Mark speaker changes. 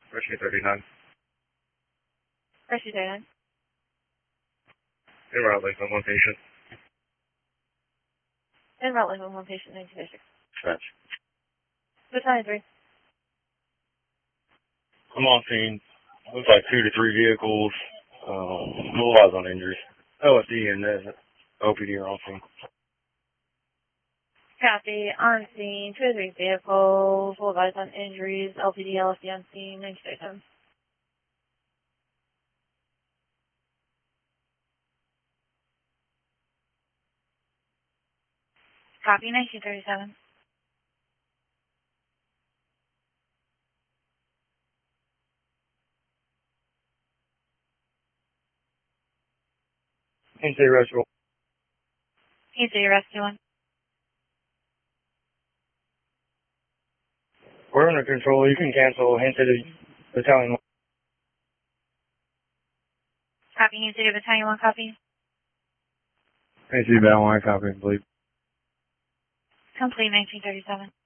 Speaker 1: Rescue 39.
Speaker 2: Rescue 39.
Speaker 1: En route life on one patient.
Speaker 2: En route life on one patient, 1936.
Speaker 1: Dispatch.
Speaker 2: Battalion 3.
Speaker 1: I'm on scene. Looks like 2 to 3 vehicles. Full eyes on injuries. OSD and OPD are on scene.
Speaker 2: Copy. On scene. 2 or 3 vehicles. Full advice on injuries. LPD, LSD on scene. 1937. Copy. 1937.
Speaker 1: Kansas City Rescue.
Speaker 2: Kansas City Rescue 1.
Speaker 1: We're under control. You can cancel Kansas City Battalion 1.
Speaker 2: Copy. Kansas City Battalion 1. Copy.
Speaker 1: Kansas City Battalion 1. Copy, please.
Speaker 2: Complete. 1937.